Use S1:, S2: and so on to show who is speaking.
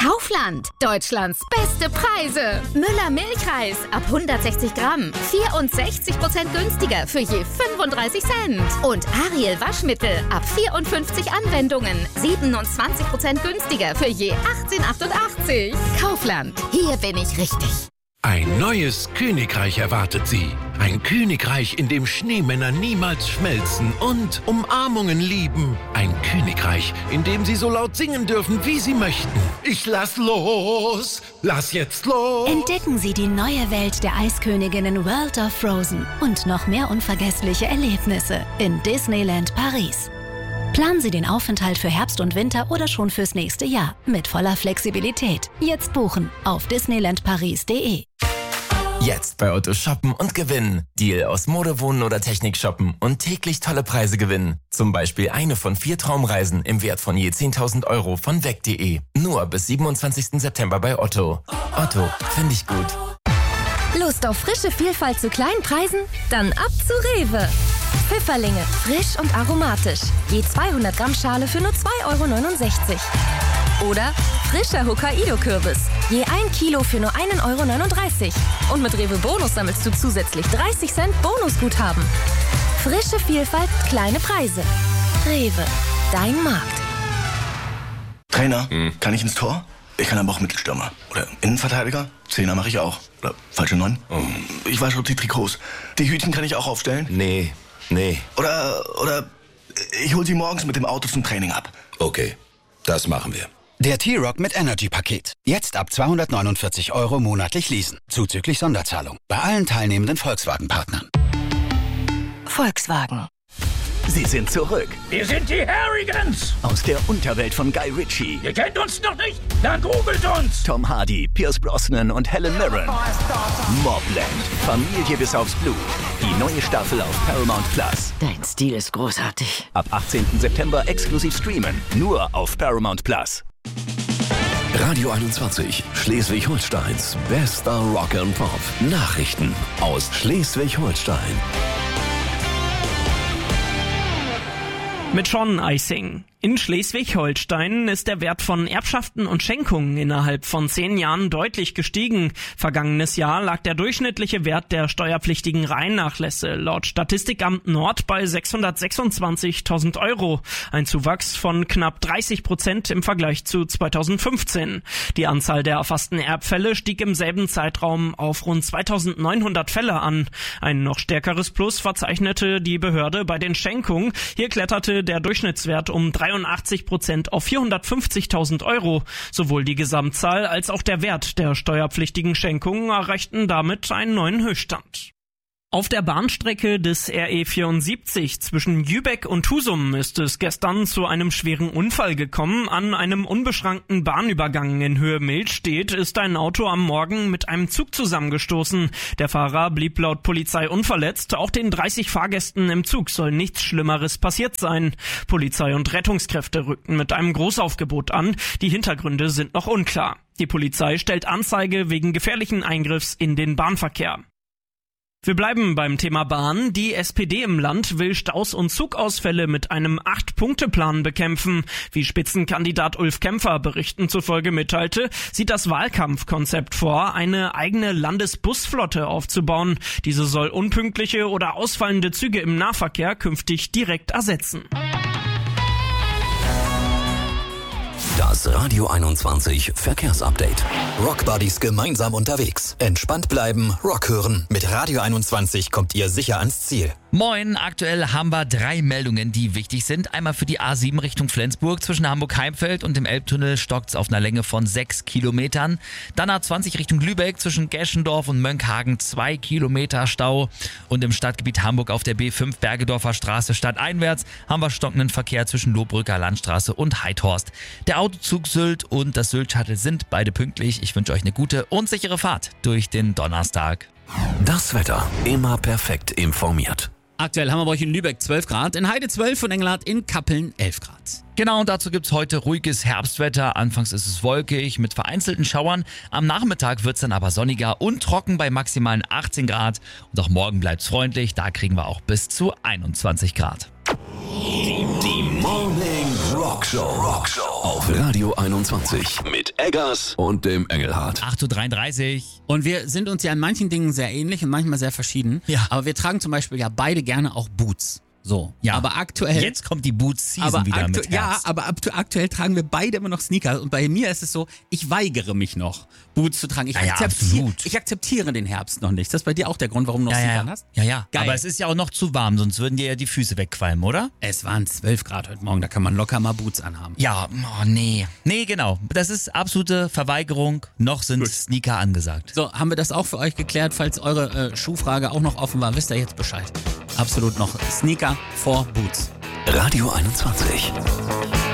S1: Kaufland, Deutschlands beste Preise. Müller Milchreis ab 160 Gramm, 64% günstiger für je 35 Cent. Und Ariel Waschmittel ab 54 Anwendungen, 27% günstiger für je 18,88. Kaufland, hier bin ich richtig.
S2: Ein neues Königreich erwartet Sie. Ein Königreich, in dem Schneemänner niemals schmelzen und Umarmungen lieben. Ein Königreich, in dem Sie so laut singen dürfen, wie Sie möchten. Ich lass los! Lass jetzt los!
S3: Entdecken Sie die neue Welt der Eisköniginnen World of Frozen und noch mehr unvergessliche Erlebnisse in Disneyland Paris. Planen Sie den Aufenthalt für Herbst und Winter oder schon fürs nächste Jahr mit voller Flexibilität. Jetzt buchen auf disneylandparis.de.
S4: Jetzt bei Otto shoppen und gewinnen. Deal aus Mode, Wohnen oder Technik shoppen und täglich tolle Preise gewinnen. Zum Beispiel eine von 4 Traumreisen im Wert von je 10.000 € von weg.de. Nur bis 27. September bei Otto. Otto, finde ich gut.
S5: Lust auf frische Vielfalt zu kleinen Preisen? Dann ab zu Rewe. Pfifferlinge, frisch und aromatisch. Je 200 Gramm Schale für nur 2,69 €. Oder frischer Hokkaido-Kürbis. Je 1 Kilo für nur 1,39 €. Und mit Rewe Bonus sammelst du zusätzlich 30 Cent Bonusguthaben. Frische Vielfalt, kleine Preise. Rewe, dein Markt.
S6: Trainer, kann ich ins Tor? Ich kann aber auch Mittelstürmer. Oder Innenverteidiger? Zehner mache ich auch. Oder falsche 9? Ich wasche die Trikots. Die Hütchen kann ich auch aufstellen?
S4: Nee.
S6: Oder ich hol sie morgens mit dem Auto zum Training ab.
S7: Okay, das machen wir.
S8: Der T-Rock mit Energy-Paket. Jetzt ab 249 € monatlich leasen. Zuzüglich Sonderzahlung. Bei allen teilnehmenden Volkswagen-Partnern.
S3: Volkswagen.
S9: Sie sind zurück.
S10: Wir sind die Harrigans.
S9: Aus der Unterwelt von Guy Ritchie.
S10: Ihr kennt uns noch nicht? Dann googelt uns.
S9: Tom Hardy, Pierce Brosnan und Helen Mirren. Mobland. Familie bis aufs Blut. Die neue Staffel auf Paramount Plus.
S11: Dein Stil ist großartig.
S9: Ab 18. September exklusiv streamen. Nur auf Paramount Plus.
S7: Radio 21, Schleswig-Holsteins bester Rock and Pop. Nachrichten aus Schleswig-Holstein.
S12: Mit Sean Eising. In Schleswig-Holstein ist der Wert von Erbschaften und Schenkungen innerhalb von 10 Jahren deutlich gestiegen. Vergangenes Jahr lag der durchschnittliche Wert der steuerpflichtigen Reinnachlässe laut Statistikamt Nord bei 626.000 €. Ein Zuwachs von knapp 30% im Vergleich zu 2015. Die Anzahl der erfassten Erbfälle stieg im selben Zeitraum auf rund 2.900 Fälle an. Ein noch stärkeres Plus verzeichnete die Behörde bei den Schenkungen. Hier kletterte der Durchschnittswert um 83% auf 450.000 €. Sowohl die Gesamtzahl als auch der Wert der steuerpflichtigen Schenkungen erreichten damit einen neuen Höchststand. Auf der Bahnstrecke des RE 74 zwischen Jübeck und Husum ist es gestern zu einem schweren Unfall gekommen. An einem unbeschrankten Bahnübergang in Höhe Milstedt ist ein Auto am Morgen mit einem Zug zusammengestoßen. Der Fahrer blieb laut Polizei unverletzt. Auch den 30 Fahrgästen im Zug soll nichts Schlimmeres passiert sein. Polizei und Rettungskräfte rückten mit einem Großaufgebot an. Die Hintergründe sind noch unklar. Die Polizei stellt Anzeige wegen gefährlichen Eingriffs in den Bahnverkehr. Wir bleiben beim Thema Bahn. Die SPD im Land will Staus und Zugausfälle mit einem 8-Punkte-Plan bekämpfen. Wie Spitzenkandidat Ulf Kämpfer Berichten zufolge mitteilte, sieht das Wahlkampfkonzept vor, eine eigene Landesbusflotte aufzubauen. Diese soll unpünktliche oder ausfallende Züge im Nahverkehr künftig direkt ersetzen.
S7: Das Radio 21 Verkehrsupdate.
S13: Rockbuddies gemeinsam unterwegs. Entspannt bleiben, Rock hören. Mit Radio 21 kommt ihr sicher ans Ziel.
S14: Moin, aktuell haben wir 3 Meldungen, die wichtig sind. Einmal für die A7 Richtung Flensburg. Zwischen Hamburg-Heimfeld und dem Elbtunnel stockt's auf einer Länge von 6 Kilometern. Dann A20 Richtung Lübeck zwischen Geschendorf und Mönckehagen 2 Kilometer Stau. Und im Stadtgebiet Hamburg auf der B5 Bergedorfer Straße stadteinwärts haben wir stockenden Verkehr zwischen Lohbrücker Landstraße und Heidhorst. Der Autozug Sylt und das Sylt-Shuttle sind beide pünktlich. Ich wünsche euch eine gute und sichere Fahrt durch den Donnerstag.
S7: Das Wetter immer perfekt informiert.
S15: Aktuell haben wir bei euch in Lübeck 12 Grad, in Heide 12 und Engelhardt in Kappeln 11 Grad.
S14: Genau, und dazu gibt's heute ruhiges Herbstwetter. Anfangs ist es wolkig mit vereinzelten Schauern. Am Nachmittag wird's dann aber sonniger und trocken bei maximalen 18 Grad. Und auch morgen bleibt's freundlich, da kriegen wir auch bis zu 21 Grad.
S7: Die Morning
S9: Rockshow auf Radio 21 mit Eggers und dem Engelhardt.
S14: 8.33 Uhr.
S15: Und wir sind uns ja in manchen Dingen sehr ähnlich und manchmal sehr verschieden.
S14: Ja.
S15: Aber wir tragen zum Beispiel ja beide gerne auch Boots. So,
S14: ja.
S15: Aber aktuell...
S14: Jetzt kommt die Boots-Season wieder mit Herbst.
S15: Ja, aber aktuell tragen wir beide immer noch Sneaker. Und bei mir ist es so, ich weigere mich noch, Boots zu tragen. Ich akzeptiere den Herbst noch nicht. Ist das bei dir auch der Grund, warum du noch Sneaker hast?
S14: Ja.
S15: Geil.
S14: Aber es ist ja auch noch zu warm, sonst würden dir ja die Füße wegqualmen, oder?
S15: Es waren 12 Grad heute Morgen, da kann man locker mal Boots anhaben.
S14: Ja, nee. Nee, genau. Das ist absolute Verweigerung. Noch sind Sneaker angesagt.
S15: So, haben wir das auch für euch geklärt? Falls eure Schuhfrage auch noch offen war, wisst ihr jetzt Bescheid. Absolut noch Sneaker vor Boots.
S9: Radio 21.